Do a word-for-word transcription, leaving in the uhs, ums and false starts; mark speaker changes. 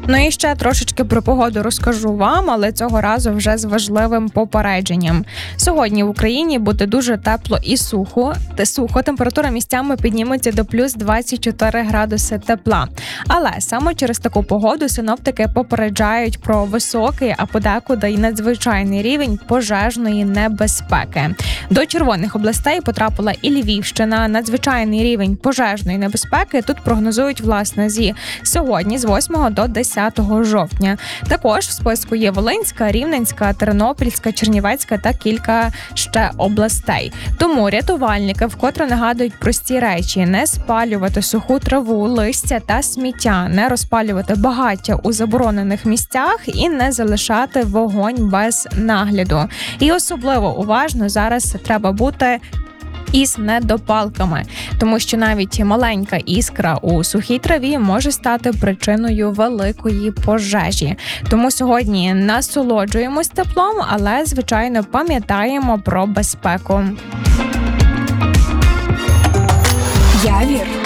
Speaker 1: Ну і ще трошечки про погоду розкажу вам, але цього разу вже з важливим попередженням. Сьогодні в Україні буде дуже тепло і сухо. Те сухо, температура місцями підніметься до плюс двадцять чотири градуси тепла. Але саме через таку погоду синоптики попереджають про високий, а подекуди й надзвичайний рівень пожежної небезпеки. До червоних областей потрапила і Львівщина. Надзвичайний рівень пожежної небезпеки тут прогнозують, власне, зі сьогодні, з восьмого до десятого жовтня. Також в списку є Волинська, Рівненська, Тернопільська, Чернівецька та кілька ще областей. Тому рятувальники вкотре нагадують прості речі: не спалювати суху траву, листя та сміття, не розпалювати багаття у заборонених місцях і не залишати вогонь без нагляду. І особливо уважно зараз треба бути із недопалками, тому що навіть маленька іскра у сухій траві може стати причиною великої пожежі. Тому сьогодні насолоджуємось теплом, але, звичайно, пам'ятаємо про безпеку.
Speaker 2: Явір.